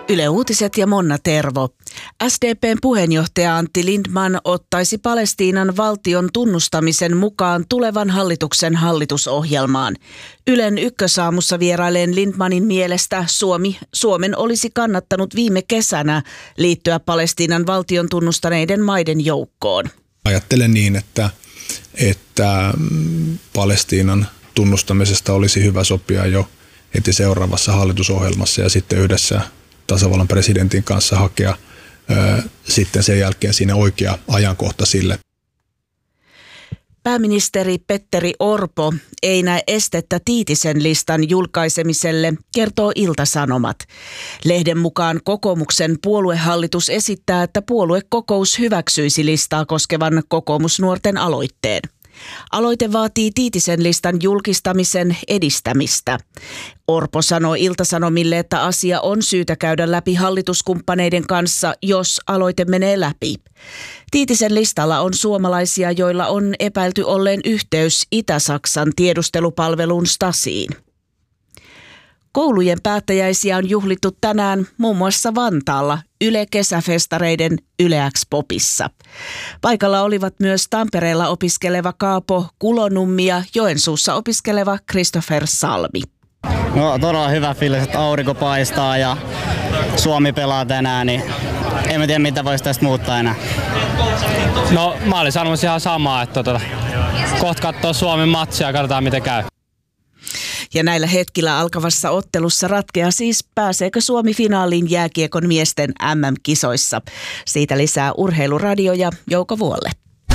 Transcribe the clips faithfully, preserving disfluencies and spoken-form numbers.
Yle Uutiset ja Monna Tervo. S D P:n puheenjohtaja Antti Lindtman ottaisi Palestiinan valtion tunnustamisen mukaan tulevan hallituksen hallitusohjelmaan. Ylen Ykkösaamussa vieraileen Lindtmanin mielestä Suomi, Suomen olisi kannattanut viime kesänä liittyä Palestiinan valtion tunnustaneiden maiden joukkoon. Ajattelen niin, että, että Palestiinan tunnustamisesta olisi hyvä sopia jo heti seuraavassa hallitusohjelmassa ja sitten yhdessä tasavallan presidentin kanssa hakea ö, sitten sen jälkeen siinä oikea ajankohta sille. Pääministeri Petteri Orpo ei näe estettä Tiitisen listan julkaisemiselle, kertoo Ilta-Sanomat. Lehden mukaan kokoomuksen puoluehallitus esittää, että puoluekokous hyväksyisi listaa koskevan kokoomusnuorten aloitteen. Aloite vaatii Tiitisen listan julkistamisen edistämistä. Orpo sanoi Ilta-Sanomille, että asia on syytä käydä läpi hallituskumppaneiden kanssa, jos aloite menee läpi. Tiitisen listalla on suomalaisia, joilla on epäilty olleen yhteys Itä-Saksan tiedustelupalveluun Stasiin. Koulujen päättäjäisiä on juhlittu tänään muun muassa Vantaalla Yle-kesäfestareiden Yle X-popissa. Paikalla olivat myös Tampereella opiskeleva Kaapo Kulonummi ja Joensuussa opiskeleva Christopher Salmi. No todella hyvä fiilis, että aurinko paistaa ja Suomi pelaa tänään, niin en tiedä mitä voisi tästä muuttaa enää. No mä olin sanomassa ihan samaa, että tota, kohta katsoo Suomen matsia ja katsotaan miten käy. Ja näillä hetkillä alkavassa ottelussa ratkeaa siis, pääseekö Suomi finaaliin jääkiekon miesten M M-kisoissa. Siitä lisää Urheiluradio ja Jouko Vuolle.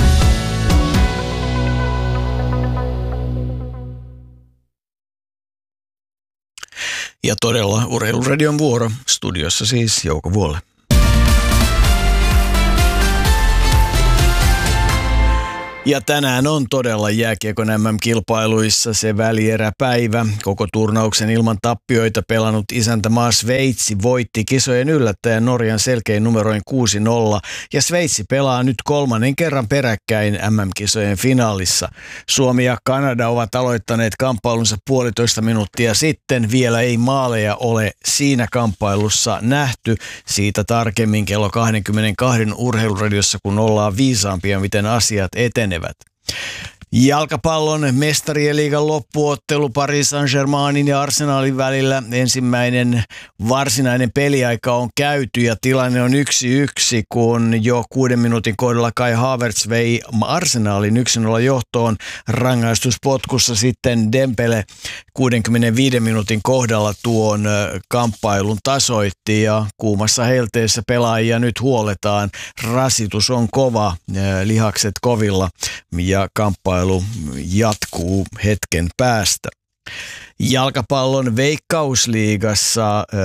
Ja todella Urheiluradion vuoro. Studiossa siis Jouko Vuolle. Ja tänään on todella jääkiekon M M-kilpailuissa se välieräpäivä. Koko turnauksen ilman tappioita pelannut isäntämaa Sveitsi voitti kisojen yllättäjän Norjan selkein numeroin kuusi nolla. Ja Sveitsi pelaa nyt kolmannen kerran peräkkäin M M-kisojen finaalissa. Suomi ja Kanada ovat aloittaneet kamppailunsa puolitoista minuuttia sitten. Vielä ei maaleja ole siinä kamppailussa nähty. Siitä tarkemmin kello kaksikymmentäkaksi Urheiluradiossa, kun ollaan viisaampia, miten asiat etenevät. Jalkapallon mestarien liigan loppuottelu Paris Saint-Germainin ja Arsenalin välillä. Ensimmäinen varsinainen peliaika on käyty ja tilanne on yksi yksi, kun jo kuuden minuutin kohdalla Kai Havertz vei Arsenalin yksi nolla johtoon. Rangaistuspotkussa sitten Dembele kuudenkymmenenviiden minuutin kohdalla tuon kamppailun tasoitti ja kuumassa helteessä pelaajia nyt huoletaan. Rasitus on kova, lihakset kovilla ja kamppailu jatkuu hetken päästä. Jalkapallon Veikkausliigassa äh,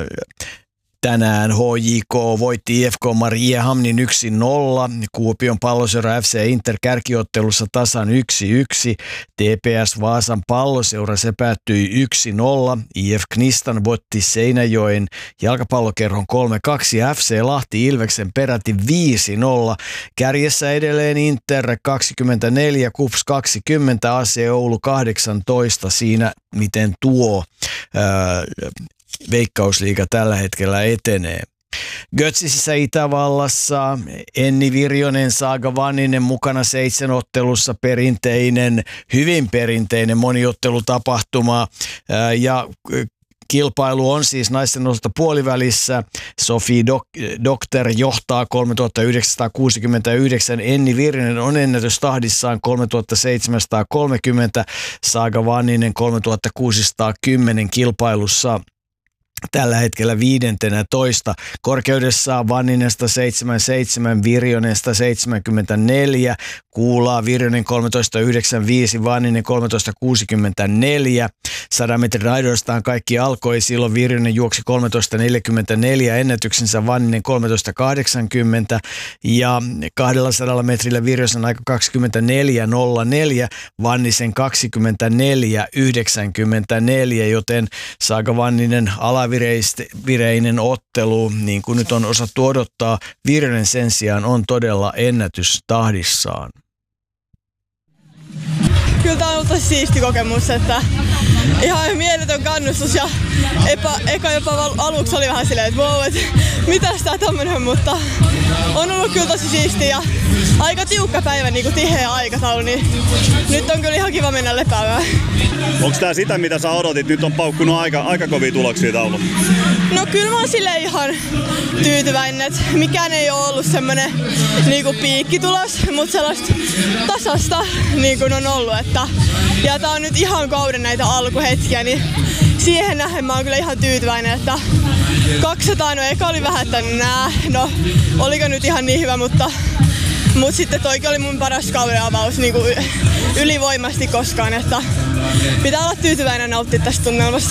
tänään H J K voitti I F K Mariehamnin yksi nolla. Kuopion Palloseura F C Inter kärkiottelussa tasan yksi yksi. T P S Vaasan Palloseura se päättyi yksi nolla. I F Knistan voitti Seinäjoen jalkapallokerhon kolme kaksi. F C Lahti Ilveksen peräti viisi nolla. Kärjessä edelleen Inter kaksikymmentäneljä, K U P S kaksikymmentä, A C Oulu kahdeksantoista. Siinä miten tuo ää, Veikkausliiga tällä hetkellä etenee. Götzisissä Itävallassa Enni Virjonen, Saaga Vanninen mukana seitsemänottelussa, perinteinen, hyvin perinteinen moniottelutapahtuma ja kilpailu on siis naisten osalta puolivälissä. Sofi Dok- Dokter johtaa kolmetuhattayhdeksänsataakuusikymmentäyhdeksän. Enni Virjonen on ennätystahdissaan kolmetuhattaseitsemänsataakolmekymmentä. Saaga Vanninen kolmetuhattakuusisataakymmenen kilpailussa tällä hetkellä viidentenä toista. Korkeudessaan Vanninesta seitsemänkymmentäseitsemän, Virjonesta seitsemänkymmentäneljä, Kuulaa Virjonen kolmetoista yhdeksänkymmentäviisi, Vanninen kolmetoista kuusikymmentäneljä. Sadan metrin aidoistaan kaikki alkoi, silloin Virjonen juoksi kolmetoista neljäkymmentäneljä, ennätyksensä Vanninen kolmetoista kahdeksankymmentä ja kaksisataa metrillä Virjosen aika kaksikymmentäneljä nolla neljä, Vannisen kaksikymmentäneljä yhdeksänkymmentäneljä, joten Saaga Vanninen alavireinen ottelu, niin kuin nyt on osattu odottaa. Virjonen sen sijaan on todella ennätystahdissaan. kyllä tää on ollut tosi siisti kokemus, että ihan mieletön kannustus ja epä, eka jopa aluksi oli vähän silleen, että wow, että mitäs tää tämmönen, mutta on ollut kyllä tosi siisti ja aika tiukka päivä, niin kuin tiheä aikataulu, niin nyt on kyllä ihan kiva mennä lepäämään. Onko tää sitä, mitä sä odotit? Nyt on paukkunut aika, aika kovia tuloksia taululla. No kyllä mä oon silleen ihan tyytyväinen, että mikään ei ole ollut semmonen niinku piikkitulos, mutta sellaista tasasta niin kuin on ollut. Että, ja tää on nyt ihan kauden näitä alkuhetkiä, niin siihen nähden mä oon kyllä ihan tyytyväinen, että kaksisataa, no eka oli vähän, että nää, no oliko nyt ihan niin hyvä, mutta Mut sitten toikin oli mun paras kauden avaus niin kuin ylivoimasti koskaan, että pitää olla tyytyväinen nauttia tästä tunnelmasta.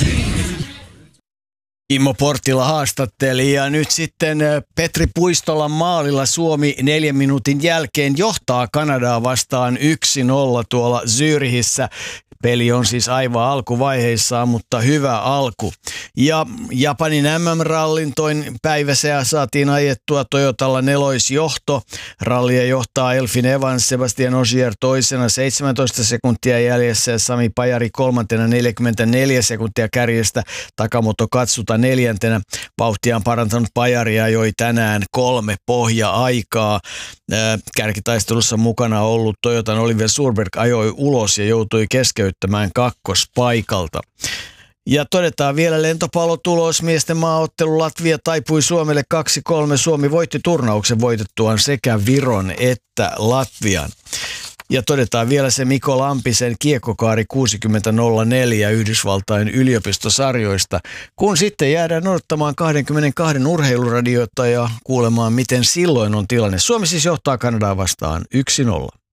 Kimmo Porttila haastatteli ja nyt sitten Petri Puistolan maalilla Suomi neljän minuutin jälkeen johtaa Kanadaa vastaan yksi nolla tuolla Zürichissä. Peli on siis aivan alkuvaiheissaan, mutta hyvä alku. Ja Japanin M M-rallin toin päiväsää saatiin ajettua Toyotalla neloisjohto. Rallia johtaa Elfyn Evans, Sebastian Ogier toisena seitsemäntoista sekuntia jäljessä ja Sami Pajari kolmantena neljäkymmentäneljä sekuntia kärjestä. Takamoto Katsuta neljäntenä. Vauhtia on parantanut Pajari ja joi tänään kolme pohja-aikaa. Kärkitaistelussa mukana ollut Toyotan Oliver Surberg ajoi ulos ja joutui keskeyttämään kakkospaikalta. Ja todetaan vielä lentopallotulos. Miesten maaottelu Latvia taipui Suomelle kaksi kolme. Suomi voitti turnauksen voitettuaan sekä Viron että Latvian. Ja todetaan vielä se Mikko Lampisen kiekkokaari kuusikymmentä nolla neljä Yhdysvaltain yliopistosarjoista, kun sitten jäädään odottamaan kaksikymmentäkaksi urheiluradiota ja kuulemaan, miten silloin on tilanne. Suomi siis johtaa Kanadaa vastaan yksi nolla.